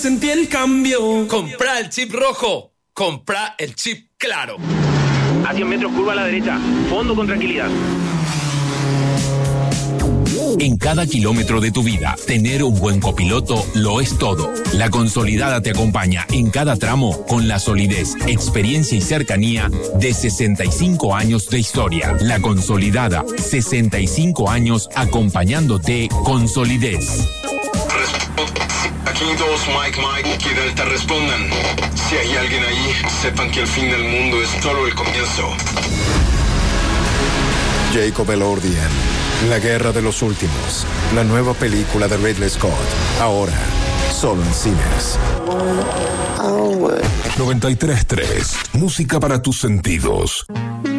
Sentí el cambio. Compra el chip rojo. Compra el chip claro. A 100 metros, curva a la derecha. Fondo con tranquilidad. En cada kilómetro de tu vida, tener un buen copiloto lo es todo. La Consolidada te acompaña en cada tramo con la solidez, experiencia y cercanía de 65 años de historia. La Consolidada, 65 años acompañándote con solidez. Aquí dos Mike, que Delta respondan. Si hay alguien ahí, sepan que el fin del mundo es solo el comienzo. Jacob Elordian, La Guerra de los Últimos, la nueva película de Ridley Scott, ahora solo en cines. 93.3, música para tus sentidos.